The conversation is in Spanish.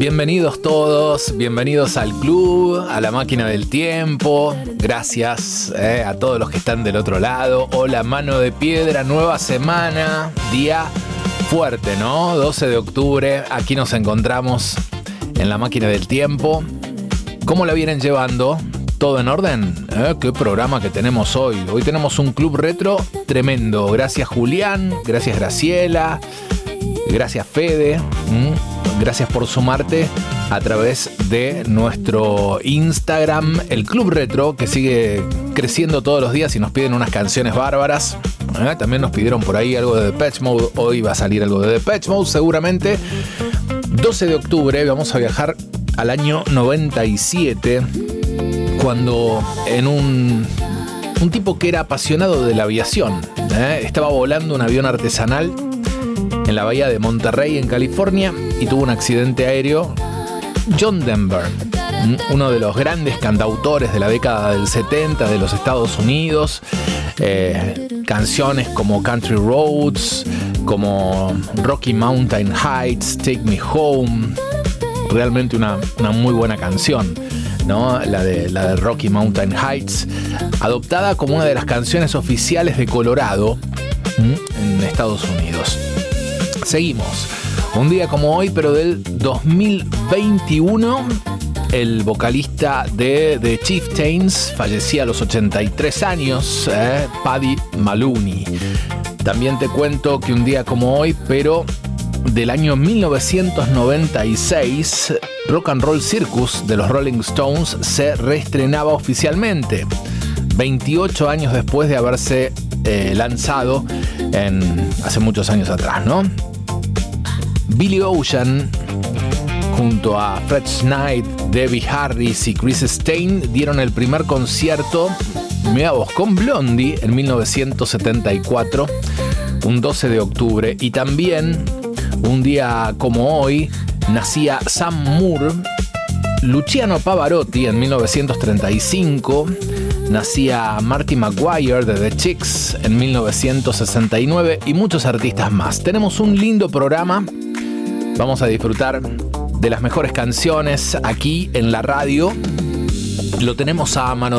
Bienvenidos todos, bienvenidos al club, a la máquina del tiempo. Gracias a todos los que están del otro lado. Hola, mano de piedra, nueva semana, día fuerte, ¿no? 12 de octubre, aquí nos encontramos en la máquina del tiempo. ¿Cómo la vienen llevando? ¿Todo en orden? ¿Qué programa que tenemos hoy? Hoy tenemos un club retro tremendo. Gracias Julián, gracias Graciela, gracias Fede. Gracias por sumarte a través de nuestro Instagram, el Club Retro, que sigue creciendo todos los días y nos piden unas canciones bárbaras. También nos pidieron por ahí algo de Depeche Mode. Hoy va a salir algo de Depeche Mode seguramente. 12 de octubre vamos a viajar al año 97, cuando en un tipo que era apasionado de la aviación, estaba volando un avión artesanal en la bahía de Monterrey, en California, y tuvo un accidente aéreo. John Denver, uno de los grandes cantautores de la década del 70 de los Estados Unidos, canciones como Country Roads, como Rocky Mountain Heights, Take Me Home, realmente una muy buena canción, ¿no? La de Rocky Mountain Heights, adoptada como una de las canciones oficiales de Colorado en Estados Unidos. Seguimos. Un día como hoy, pero del 2021, el vocalista de The Chieftains fallecía a los 83 años, Paddy Maloney. También te cuento que un día como hoy, pero del año 1996, Rock and Roll Circus de los Rolling Stones se reestrenaba oficialmente, 28 años después de haberse lanzado hace muchos años atrás, ¿no? Billy Ocean, junto a Fred Knight, Debbie Harris y Chris Stein, dieron el primer concierto, mirá vos, con Blondie en 1974, un 12 de octubre. Y también, un día como hoy, nacía Sam Moore. Luciano Pavarotti en 1935. Nacía Marty McGuire de The Chicks en 1969 y muchos artistas más. Tenemos un lindo programa. Vamos a disfrutar de las mejores canciones aquí en la radio. Lo tenemos a mano